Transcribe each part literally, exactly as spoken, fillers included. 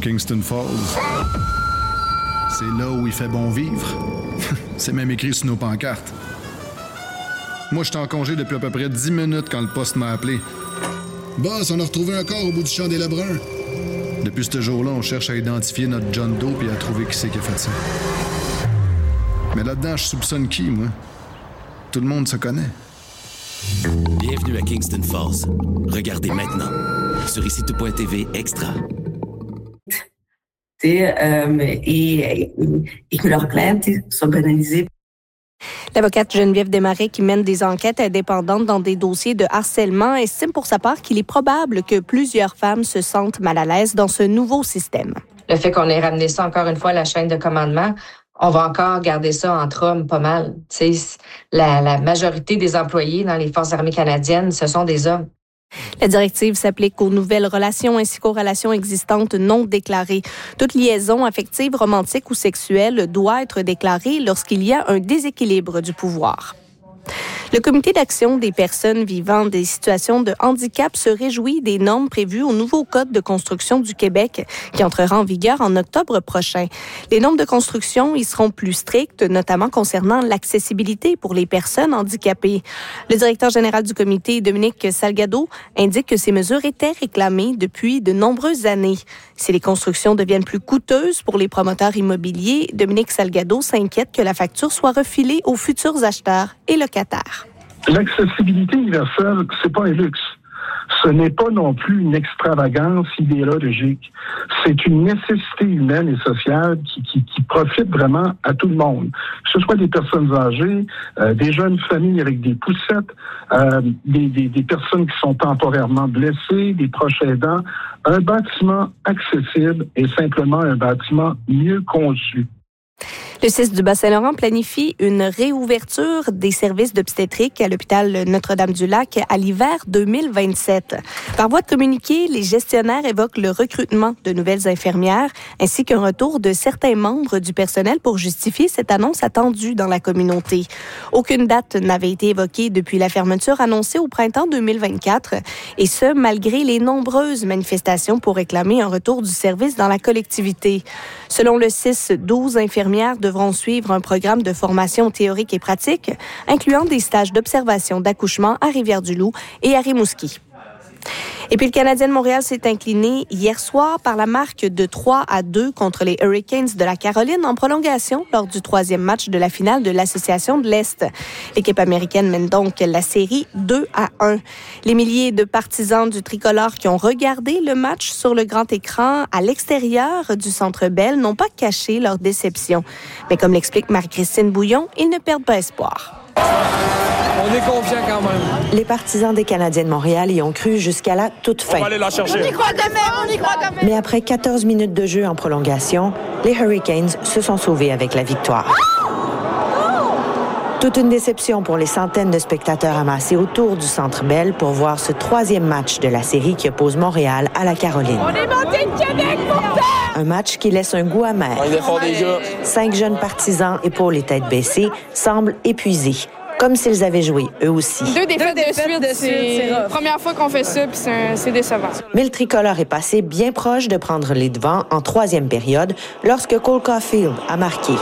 Kingston Falls. C'est là où il fait bon vivre. C'est même écrit sur nos pancartes. Moi, j'étais en congé depuis à peu près dix minutes quand le poste m'a appelé. Boss, on a retrouvé un corps au bout du champ des Lebrun. Depuis ce jour-là, on cherche à identifier notre John Doe et à trouver qui c'est qui a fait ça. Mais là-dedans, je soupçonne qui, moi? Tout le monde se connaît. Bienvenue à Kingston Falls. Regardez maintenant sur ici tout point t v Extra. Euh, et, et que leurs plaintes soient banalisées. L'avocate Geneviève Desmarais, qui mène des enquêtes indépendantes dans des dossiers de harcèlement, estime pour sa part qu'il est probable que plusieurs femmes se sentent mal à l'aise dans ce nouveau système. Le fait qu'on ait ramené ça encore une fois à la chaîne de commandement, on va encore garder ça entre hommes pas mal. T'sais, la, la majorité des employés dans les Forces armées canadiennes, ce sont des hommes. La directive s'applique aux nouvelles relations ainsi qu'aux relations existantes non déclarées. Toute liaison affective, romantique ou sexuelle doit être déclarée lorsqu'il y a un déséquilibre du pouvoir. Le Comité d'action des personnes vivant des situations de handicap se réjouit des normes prévues au nouveau Code de construction du Québec qui entrera en vigueur en octobre prochain. Les normes de construction y seront plus strictes, notamment concernant l'accessibilité pour les personnes handicapées. Le directeur général du comité, Dominique Salgado, indique que ces mesures étaient réclamées depuis de nombreuses années. Si les constructions deviennent plus coûteuses pour les promoteurs immobiliers, Dominique Salgado s'inquiète que la facture soit refilée aux futurs acheteurs et locataires. L'accessibilité universelle, c'est pas un luxe. Ce n'est pas non plus une extravagance idéologique. C'est une nécessité humaine et sociale qui, qui, qui profite vraiment à tout le monde. Que ce soit des personnes âgées, euh, des jeunes familles avec des poussettes, euh, des, des, des personnes qui sont temporairement blessées, des proches aidants. Un bâtiment accessible est simplement un bâtiment mieux conçu. Le C I S du Bas-Saint-Laurent planifie une réouverture des services d'obstétrique à l'hôpital Notre-Dame-du-Lac à l'hiver deux mille vingt-sept. Par voie de communiqué, les gestionnaires évoquent le recrutement de nouvelles infirmières ainsi qu'un retour de certains membres du personnel pour justifier cette annonce attendue dans la communauté. Aucune date n'avait été évoquée depuis la fermeture annoncée au printemps deux mille vingt-quatre, et ce, malgré les nombreuses manifestations pour réclamer un retour du service dans la collectivité. Selon le C I S, douze infirmières devront suivre un programme de formation théorique et pratique, incluant des stages d'observation d'accouchement à Rivière-du-Loup et à Rimouski. Et puis le Canadien de Montréal s'est incliné hier soir par la marque de trois à deux contre les Hurricanes de la Caroline en prolongation lors du troisième match de la finale de l'Association de l'Est. L'équipe américaine mène donc la série deux à un. Les milliers de partisans du tricolore qui ont regardé le match sur le grand écran à l'extérieur du Centre Bell n'ont pas caché leur déception. Mais comme l'explique Marie-Christine Bouillon, ils ne perdent pas espoir. On est confiants quand même. Les partisans des Canadiens de Montréal y ont cru jusqu'à la toute fin. On va aller la chercher. On y croit quand même, on y croit quand même. Mais après quatorze minutes de jeu en prolongation, les Hurricanes se sont sauvés avec la victoire. Toute une déception pour les centaines de spectateurs amassés autour du Centre Bell pour voir ce troisième match de la série qui oppose Montréal à la Caroline. On est monté de Québec pour ça! Un match qui laisse un goût amer. On est fort des gars. Cinq jeunes partisans, épaules et têtes baissées, semblent épuisés, comme s'ils avaient joué eux aussi. Deux défaites, Deux défaites de suite, de c'est, c'est la première fois qu'on fait ça, puis c'est, c'est décevant. Mais le tricolore est passé bien proche de prendre les devants en troisième période lorsque Cole Caulfield a marqué.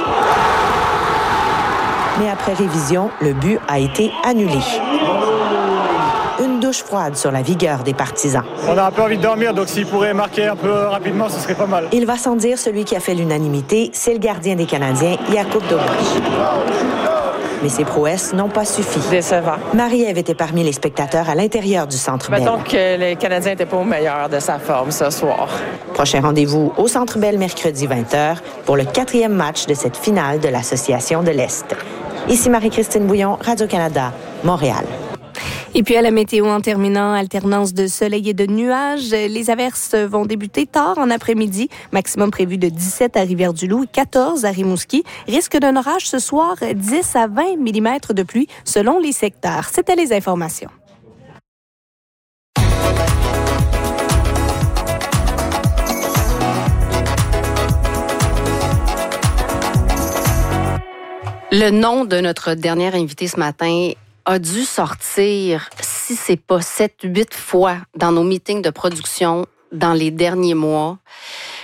Mais après révision, le but a été annulé. Une douche froide sur la vigueur des partisans. On a un peu envie de dormir, donc s'il pourrait marquer un peu rapidement, ce serait pas mal. Il va sans dire, celui qui a fait l'unanimité, c'est le gardien des Canadiens, Jakub Dobresch. Mais ses prouesses n'ont pas suffi. Décevant. Marie-Ève était parmi les spectateurs à l'intérieur du Centre Bell. Mettons que les Canadiens n'étaient pas au meilleur de sa forme ce soir. Prochain rendez-vous au Centre Bell mercredi vingt heures pour le quatrième match de cette finale de l'Association de l'Est. Ici Marie-Christine Bouillon, Radio-Canada, Montréal. Et puis à la météo en terminant, alternance de soleil et de nuages. Les averses vont débuter tard en après-midi. Maximum prévu de dix-sept à Rivière-du-Loup et quatorze à Rimouski. Risque d'un orage ce soir, dix à vingt millimètres de pluie selon les secteurs. C'était les informations. Le nom de notre dernière invitée ce matin a dû sortir, si c'est pas sept, huit fois dans nos meetings de production dans les derniers mois.